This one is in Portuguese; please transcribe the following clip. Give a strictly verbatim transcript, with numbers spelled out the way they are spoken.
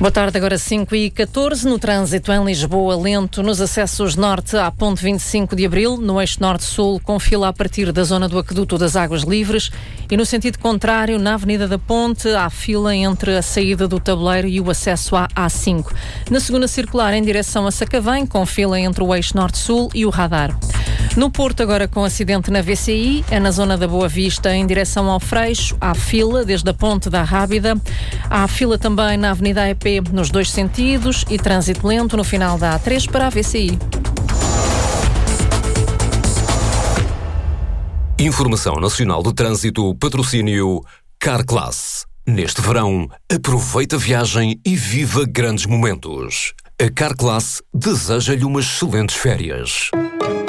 Boa tarde, agora cinco e catorze. No trânsito em Lisboa, lento nos acessos norte à ponte vinte e cinco de Abril, no eixo norte-sul, com fila a partir da zona do Aqueduto das Águas Livres, e no sentido contrário, na Avenida da Ponte, há fila entre a saída do Tabuleiro e o acesso à A cinco. Na segunda circular, em direção a Sacavém, com fila entre o eixo norte-sul e o Radar. No Porto, agora com acidente na V C I, é na zona da Boa Vista, em direção ao Freixo, há fila desde a ponte da Rábida. Há fila também na Avenida A E P nos dois sentidos e trânsito lento no final da A três para a V C I. Informação Nacional do Trânsito, patrocínio Carclass. Neste verão, aproveita a viagem e viva grandes momentos. A Carclass deseja-lhe umas excelentes férias.